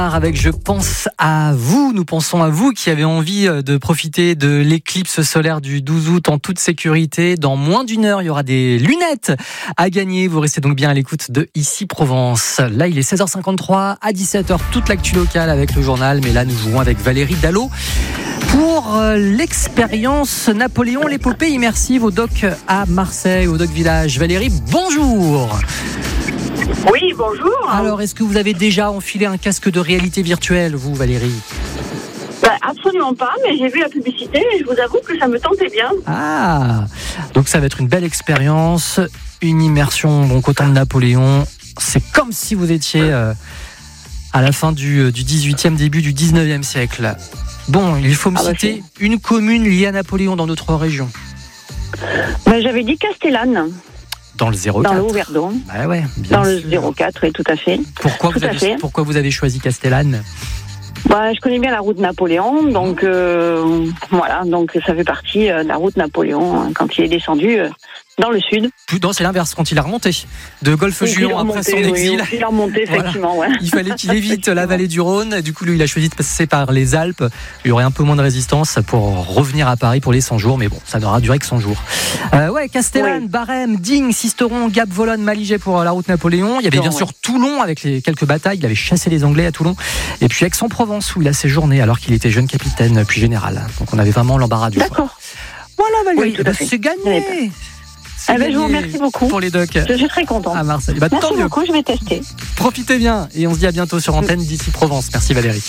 Avec Je pense à vous, nous pensons à vous qui avez envie de profiter de l'éclipse solaire du 12 août en toute sécurité. Dans moins d'une heure, il y aura des lunettes à gagner. Vous restez donc bien à l'écoute de Ici Provence. Là, il est 16h53, à 17h, toute l'actu locale avec le journal. Mais là, nous jouons avec Valérie Dallot pour l'expérience Napoléon, l'épopée immersive au Doc à Marseille, au Doc Village. Valérie, bonjour. Oui, bonjour. Alors, est-ce que vous avez déjà enfilé un casque de réalité virtuelle, vous, Valérie ? Absolument pas, mais j'ai vu la publicité et je vous avoue que ça me tentait bien. Ah, donc ça va être une belle expérience, une immersion donc au temps de Napoléon. C'est comme si vous étiez à la fin du 18e, début du 19e siècle. Bon, il faut me citer une commune liée à Napoléon dans notre région. J'avais dit Castellane. Dans le 04. Dans le Haut-Verdon. Bah ouais, bien dans sûr. Le 04, et tout à fait. Pourquoi vous avez choisi Castellane ? Je connais bien la route Napoléon, donc voilà, donc ça fait partie de la route Napoléon quand il est descendu dans le sud. Non, c'est l'inverse, quand il a remonté de Golfe-Juan après son exil. Il a remonté, effectivement, voilà. Il fallait qu'il évite la vallée du Rhône, et du coup, lui, il a choisi de passer par les Alpes. Il y aurait un peu moins de résistance pour revenir à Paris pour les 100 jours, mais bon, ça n'aura duré que 100 jours. Castellane, Barème, Digne, Sisteron, Gap, Vologne, Malijai pour la route Napoléon. Il y avait bien sûr Toulon avec les quelques batailles. Il avait chassé les Anglais à Toulon. Et puis Aix-en-Provence où il a séjourné alors qu'il était jeune capitaine puis général. Donc on avait vraiment l'embarras du choix. D'accord. Voilà Valérie, c'est gagné. Je vous remercie beaucoup. Pour les docs. Je suis très contente. À Marseille. Merci beaucoup, je vais tester. Profitez bien et on se dit à bientôt sur antenne d'Ici Provence. Merci Valérie.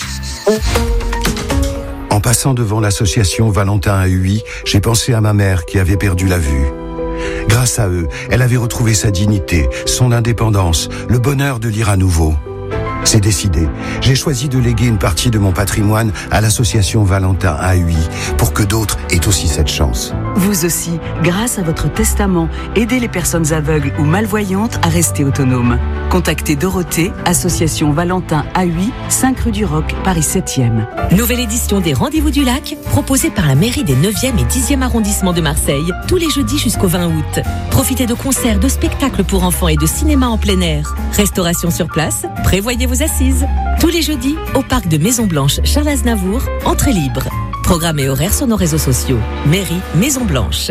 En passant devant l'association Valentin à Huy, j'ai pensé à ma mère qui avait perdu la vue. Grâce à eux, elle avait retrouvé sa dignité, son indépendance, le bonheur de lire à nouveau. C'est décidé. J'ai choisi de léguer une partie de mon patrimoine à l'association Valentin à Huy pour que d'autres aient aussi cette chance. Vous aussi, grâce à votre testament, aidez les personnes aveugles ou malvoyantes à rester autonomes. Contactez Dorothée, association Valentin à Huy, 5 rue du Roc, Paris 7e. Nouvelle édition des Rendez-vous du Lac, proposée par la mairie des 9e et 10e arrondissements de Marseille, tous les jeudis jusqu'au 20 août. Profitez de concerts, de spectacles pour enfants et de cinéma en plein air. Restauration sur place, prévoyez vos assises. Tous les jeudis, au parc de Maison Blanche Charles Aznavour, entrée libre. Programme et horaires sur nos réseaux sociaux. Mairie Maison Blanche.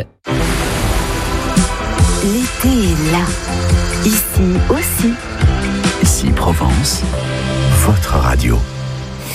L'été est là. Ici aussi. Ici Provence, votre radio.